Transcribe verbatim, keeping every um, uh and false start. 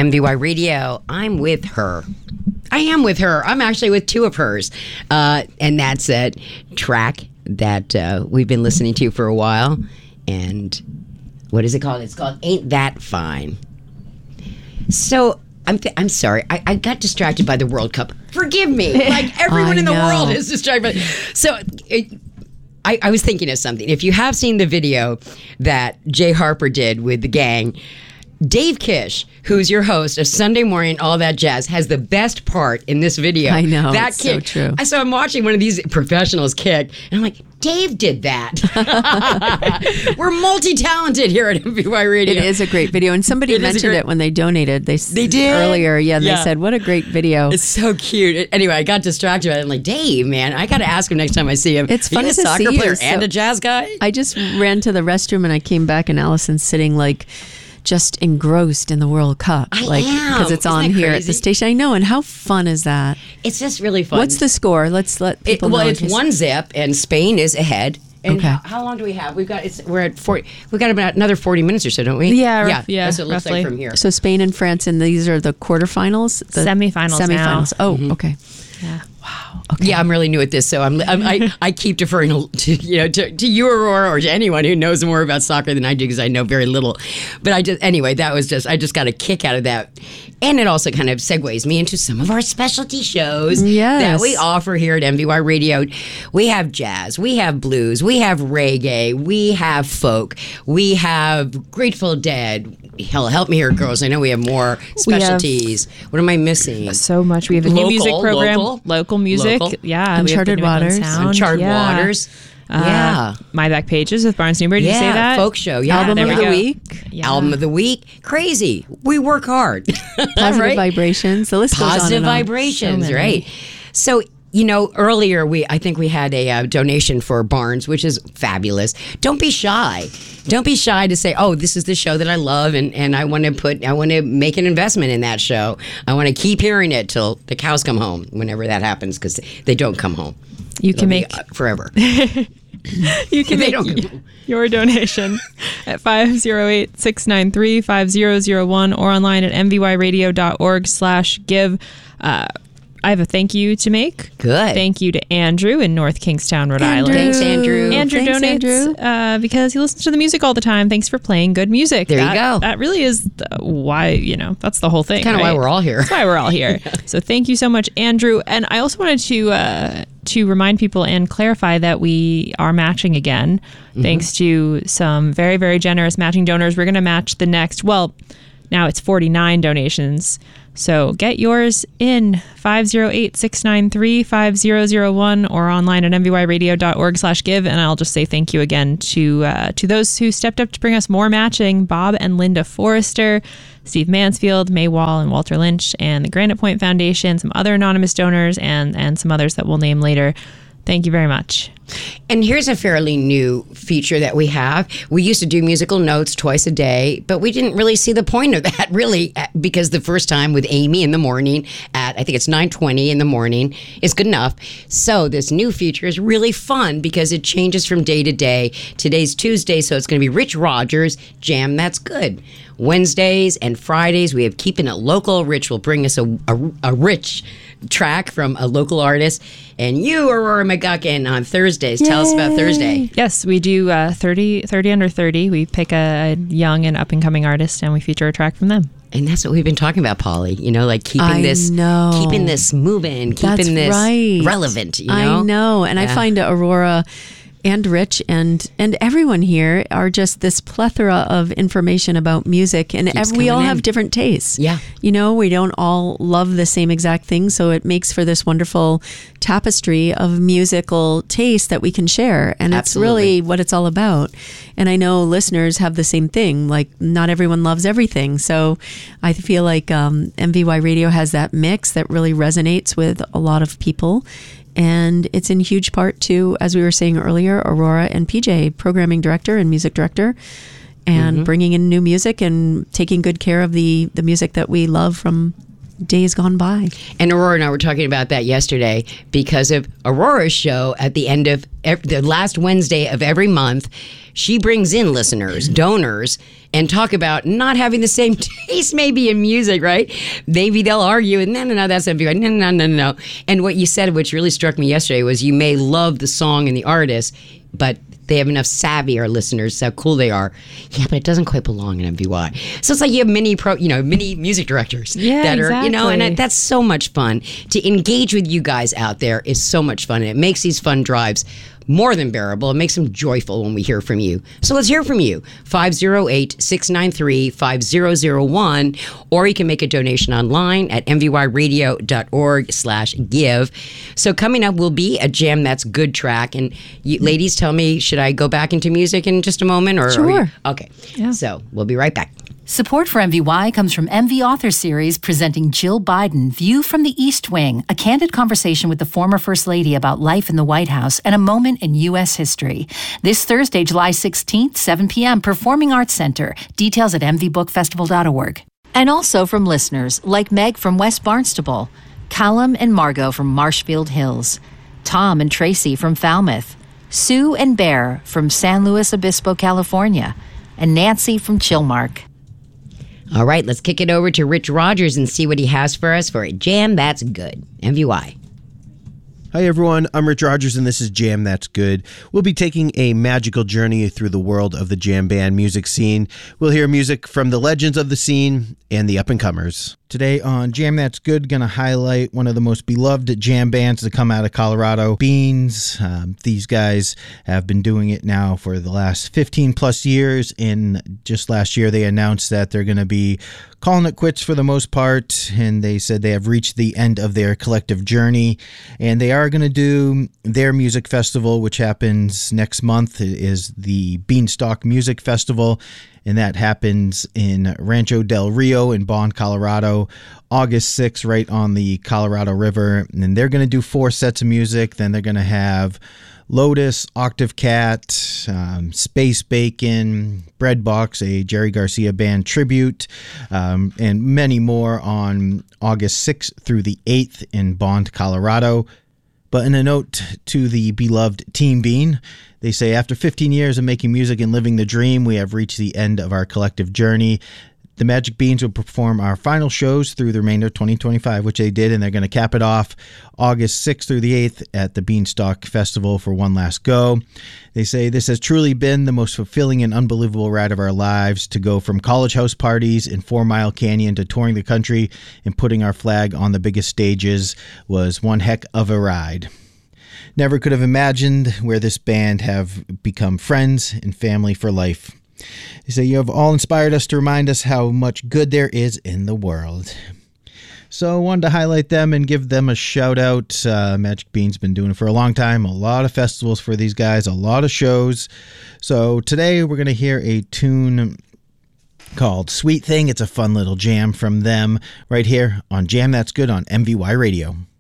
M V Y Radio. I'm with her. I am with her. I'm actually with two of hers. Uh, and that's a track that uh, we've been listening to for a while. And what is it called? It's called Ain't That Fine. So I'm th- I'm sorry. I-, I got distracted by the World Cup. Forgive me. Like everyone in the know. world is distracted. By- so it, I, I was thinking of something. If you have seen the video that Jay Harper did with the gang, Dave Kish, who's your host of Sunday Morning, All That Jazz, has the best part in this video. I know, that it's so kick. true. So I'm watching one of these professionals kick, and I'm like, Dave did that. We're multi-talented here at M V Y Radio. It is a great video, and somebody It is a mentioned great- it when they donated. They, They did? earlier, yeah. And Yeah. They said, "What a great video!" It's so cute. Anyway, I got distracted by it. I'm like, Dave, man, I got to ask him next time I see him. It's Are fun you a to soccer see player you, and so- a jazz guy? I just ran to the restroom and I came back, and Allison's sitting like just engrossed in the World Cup, I like am. because it's Isn't on that here at crazy? the station. I know, and how fun is that? It's just really fun. What's the score? Let's let It, people well, know. in it's case- one zip, and Spain is ahead. And Okay. how, how long do we have? We've got it's we're at forty. We've got about another forty minutes or so, don't we? Yeah, yeah, rough- yeah, That's what it looks roughly. like from here. So Spain and France, and these are the quarterfinals, the Semifinals now. Semifinals. Oh, Mm-hmm. okay. Yeah. Yeah, I'm really new at this, so I'm, I'm I I keep deferring to you know to, to you, Aurora, or to anyone who knows more about soccer than I do, because I know very little. But I just anyway, that was just I just got a kick out of that, and it also kind of segues me into some of our specialty shows Yes. that we offer here at M V Y Radio. We have jazz, we have blues, we have reggae, we have folk, we have Grateful Dead. Hell, help me here, girls. I know we have more We have- specialties. What am I missing? So much. We have a Local, new music program, local. local, music. Local. Yeah, we have the Uncharted New England Waters. Sound. Uncharted yeah. Waters. Uh, Yeah. My Back Pages with Barnes Newbury. Did yeah, you say that? folk show. Yeah, Album there of we the go. week, Yeah. Album of the week. Crazy. We work hard. positive Right? vibrations. The list goes on Positive and on. vibrations, So many. right? So, you know, earlier we I think we had a uh, donation for Barnes, which is fabulous. Don't be shy. Don't be shy to say, "Oh, this is the show that I love, and, and I want to put I want to make an investment in that show. I want to keep hearing it till the cows come home, whenever that happens, because they don't come home. You It'll can be, make uh, forever. you can they make don't y- go. your donation at five oh eight, six nine three, five zero zero one or online at m v y radio dot org slash give. Uh, I have a thank you to make. Good. Thank you to Andrew in North Kingstown, Rhode Andrew. Island. Thanks, Andrew. Andrew Thanks, donates Andrew. Uh, because he listens to the music all the time. Thanks for playing good music. There you That- go. That really is the, why, you know, that's the whole thing. Kind of why right? we're all here. That's why we're all here. So thank you so much, Andrew. And I also wanted to uh, to remind people and clarify that we are matching again, Mm-hmm. thanks to some very, very generous matching donors. We're going to match the next, well, now it's forty-nine donations. So get yours in five oh eight, six nine three, five zero zero one or online at m v y radio dot org slash give. And I'll just say thank you again to uh, to those who stepped up to bring us more matching: Bob and Linda Forrester, Steve Mansfield, May Wall and Walter Lynch, and the Granite Point Foundation, some other anonymous donors, and, and some others that we'll name later. Thank you very much. And here's a fairly new feature that we have. We used to do musical notes twice a day, but we didn't really see the point of that, really, uh, because the first time with Amy in the morning at, I think it's nine twenty in the morning, is good enough. So this new feature is really fun because it changes from day to day. Today's Tuesday, so it's going to be Rich Rogers, Jam That's Good. Wednesdays and Fridays, we have Keeping It Local. Rich will bring us a, a, a rich track from a local artist. And you, Aurora McGuckin, on Thursdays. Tell us about Thursday. Yes, we do uh, thirty, thirty under thirty. We pick a, a young and up-and-coming artist, and we feature a track from them. And that's what we've been talking about, Polly. You know, like keeping I this, know. keeping this moving, keeping That's this right. relevant. You know, I know, and I Yeah. find Aurora and Rich and and everyone here are just this plethora of information about music, and Keeps ev- we all coming in. have different tastes. Yeah. You know, we don't all love the same exact thing, so it makes for this wonderful tapestry of musical taste that we can share, and it's Absolutely. really what it's all about. And I know listeners have the same thing, like not everyone loves everything, so I feel like um, M V Y Radio has that mix that really resonates with a lot of people. And it's in huge part to, as we were saying earlier, Aurora and P J, programming director and music director, and bringing in new music and taking good care of the, the music that we love from days gone by. And Aurora and I were talking about that yesterday because of Aurora's show at the end of every, the last Wednesday of every month. She brings in listeners, donors, and talk about not having the same taste maybe in music, right? Maybe they'll argue, and no, no, no, that's not right. No, no, no, no, no. And what you said, which really struck me yesterday, was you may love the song and the artist, but they have enough savvy, our listeners, how cool they are. Yeah, but it doesn't quite belong in M V Y. So it's like you have mini pro, you know, mini music directors yeah, that are, exactly. you know, and that's so much fun. To engage with you guys out there is so much fun, and it makes these fun drives more than bearable. It makes them joyful when we hear from you. So let's hear from you. five oh eight, six nine three, five oh oh one, or you can make a donation online at m v y radio dot org slash give. So coming up will be a Jam That's Good track. And you, ladies, tell me, should I go back into music in just a moment? Or Sure. Are you, okay. Yeah. So we'll be right back. Support for M V Y comes from M V Author Series presenting Jill Biden, View from the East Wing, a candid conversation with the former First Lady about life in the White House and a moment in U S history. This Thursday, July sixteenth, seven p.m., Performing Arts Center. Details at m v book festival dot org. And also from listeners like Meg from West Barnstable, Callum and Margot from Marshfield Hills, Tom and Tracy from Falmouth, Sue and Bear from San Luis Obispo, California, and Nancy from Chilmark. All right, let's kick it over to Rich Rogers and see what he has for us for a Jam That's Good. M V Y. Hi everyone, I'm Rich Rogers and this is Jam That's Good. We'll be taking a magical journey through the world of the jam band music scene. We'll hear music from the legends of the scene and the up-and-comers. Today on Jam That's Good, going to highlight one of the most beloved jam bands to come out of Colorado, Beans. Um, these guys have been doing it now for the last fifteen plus years, and just last year they announced that they're going to be calling it quits for the most part, and they said they have reached the end of their collective journey, and they are going to do their music festival, which happens next month. It is the Beanstalk Music Festival, and that happens in Rancho Del Rio in Bond, Colorado, August sixth, right on the Colorado River. And they're going to do four sets of music. Then they're going to have Lotus, Octave Cat, um, Space Bacon, Breadbox, a Jerry Garcia band tribute, um, and many more on August sixth through the eighth in Bond, Colorado. But in a note to the beloved Team Bean, they say, after fifteen years of making music and living the dream, we have reached the end of our collective journey. The Magic Beans will perform our final shows through the remainder of twenty twenty-five, which they did, and they're going to cap it off August sixth through the eighth at the Beanstalk Festival for one last go. They say this has truly been the most fulfilling and unbelievable ride of our lives, to go from college house parties in Four Mile Canyon to touring the country and putting our flag on the biggest stages was one heck of a ride. Never could have imagined where this band have become friends and family for life. They say you have all inspired us to remind us how much good there is in the world. So I wanted to highlight them and give them a shout out. Uh, Magic Bean's been doing it for a long time. A lot of festivals for these guys, a lot of shows. So today we're going to hear a tune called Sweet Thing. It's a fun little jam from them right here on Jam That's Good on M V Y Radio.